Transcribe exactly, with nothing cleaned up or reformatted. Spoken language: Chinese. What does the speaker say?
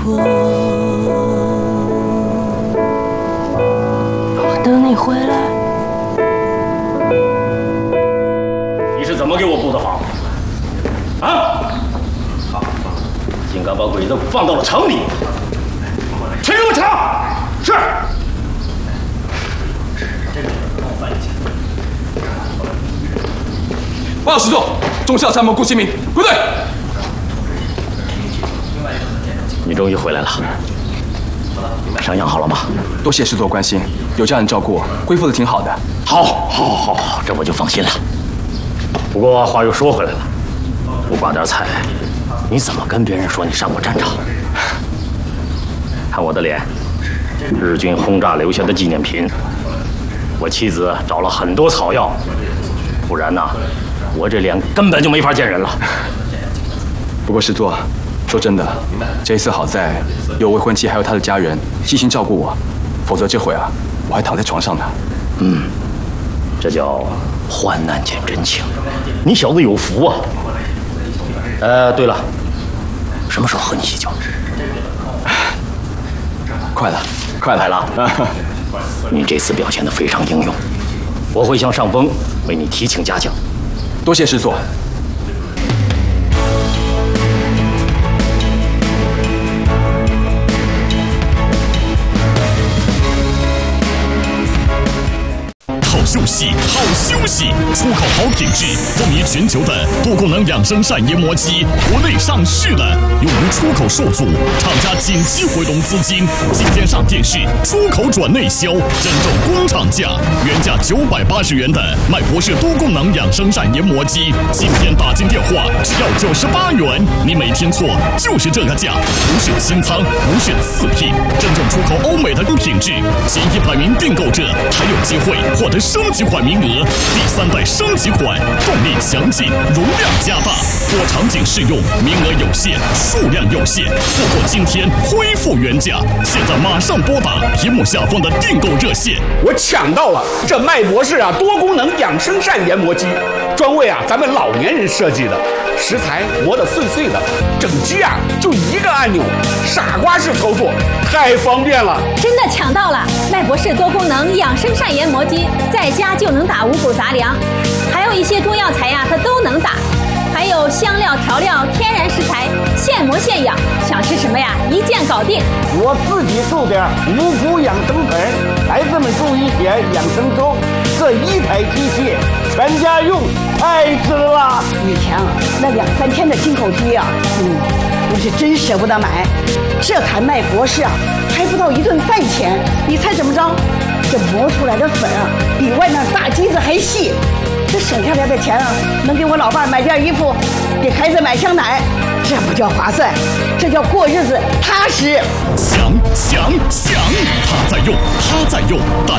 过，我等你回来。 你是怎么给我布的防？啊！竟敢把鬼子放到了城里，谁给我抢？是。 报告师座，中校参谋顾新民，归队。 你终于回来了，伤养好了吗？ 多谢师座关心，有家人照顾，恢复的挺好的。 好，好，好，好，这我就放心了。不过话又说回来了，不挂点彩，你怎么跟别人说你上过战场？看我的脸，日军轰炸留下的纪念品。我妻子找了很多草药，不然呢，我这脸根本就没法见人了。 不过师座，说真的，这一次好在有未婚妻还有她的家人细心照顾我，否则这会啊，我还躺在床上呢。 嗯，这叫患难见真情，你小子有福啊！呃，对了，什么时候和你喜酒？ 快了，快来了！你这次表现得非常英勇，我会向上峰为你提请嘉奖。 多谢师座。 好休息，好休息！出口好品质，风靡全球的多功能养生膳研磨机，国内上市了，用于出口受阻，厂家紧急回笼资金，今天上电视，出口转内销，真正工厂价，原价九百八十元的麦博士多功能养生膳研磨机，今天打进电话只要九十八元，你没听错，就是这个价，不是清仓，不是次品，真正出口欧美的品质，前一百名订购者还有机会获得升级款名额，第三代升级款，动力强劲，容量加大，多场景适用，名额有限，数量有限，错过今天恢复原价，现在马上拨打屏幕下方的订购热线。 我抢到了这麦博士啊多功能养生膳研磨机，专为啊咱们老年人设计的，食材磨得碎碎的，整机啊就一个按钮，傻瓜式操作，太方便了。 真的抢到了麦博士多功能养生膳研磨机，在家就能打五谷杂粮，还有一些中药材呀，它都能打。还有香料、调料、天然食材，现磨现养，想吃什么呀，一键搞定。 我自己做点五谷养生粉，孩子们做一点养生粥，这一台机器全家用，太值了。 以前啊，那两三天的进口机啊，嗯，我是真舍不得买。这台麦博士啊，还不到一顿饭钱，你猜怎么着？这磨出来的粉啊，比外面大机子还细。这省下来的钱啊，能给我老伴买件衣服，给孩子买箱奶，这不叫划算，这叫过日子踏实。 想想想，他在用，他在用。